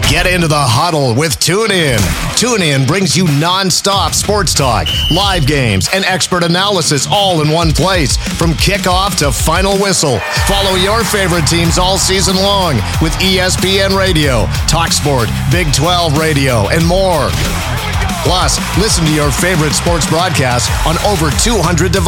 Get into the huddle with TuneIn. TuneIn brings you non-stop sports talk, live games, and expert analysis all in one place. From kickoff to final whistle. Follow your favorite teams all season long with ESPN Radio, TalkSport, Big 12 Radio, and more. Plus, listen to your favorite sports broadcasts on over 200 devices.